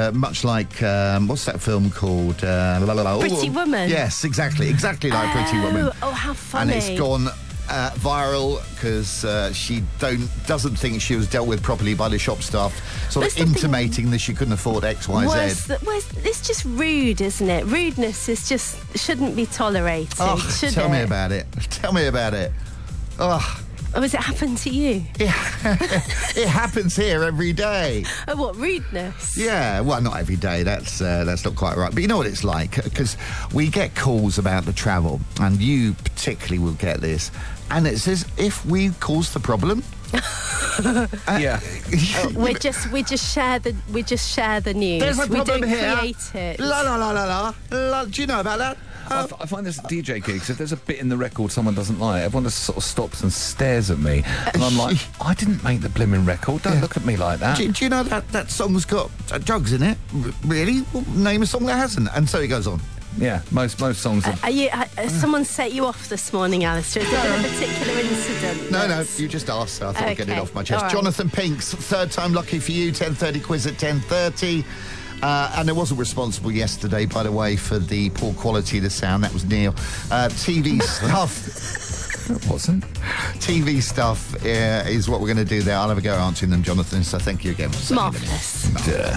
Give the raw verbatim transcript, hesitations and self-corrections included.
uh, much like, um, what's that film called? Uh, la, la, la. Pretty Ooh, Woman? Yes, exactly, exactly like oh, Pretty Woman. Oh, how funny. And it's gone uh, viral because uh, she don't doesn't think she was dealt with properly by the shop staff, sort There's of nothing intimating that she couldn't afford X, Y, Worse Z. th- worse- it's just rude, isn't it? Rudeness is just shouldn't be tolerated. Oh, should tell it? me about it. Tell me about it. Oh, Or has it happened to you? it, it happens here every day. Oh, what, rudeness? Yeah, well, not every day. That's uh, that's not quite right. But you know what it's like, because we get calls about the travel, and you particularly will get this, and it's as if we caused the problem. uh, yeah, oh, we just we just share the we just share the news. There's a we problem don't here. create it. La la la la la. la. Do you know about that? I, f- I find this at D J gigs, if there's a bit in the record someone doesn't like, everyone just sort of stops and stares at me. And I'm like, I didn't make the blimmin' record. Don't Yeah. look at me like that. Do, do you know that that song's got uh, drugs in it? R- really? Well, name a song that hasn't. And so he goes on. Yeah, most most songs are... Are you? Uh, uh, someone set you off this morning, Alistair? Has there been a particular incident? No, no, that's- you just asked, so I thought I'd get it Okay, off my chest. all right. Jonathan Pinks, third time lucky for you, ten thirty quiz at ten thirty. Uh, and I wasn't responsible yesterday, by the way, for the poor quality of the sound. That was Neil. Uh, T V stuff. It wasn't. T V stuff uh, is what we're going to do there. I'll have a go answering them, Jonathan, so thank you again for saying it. Marvellous. Duh.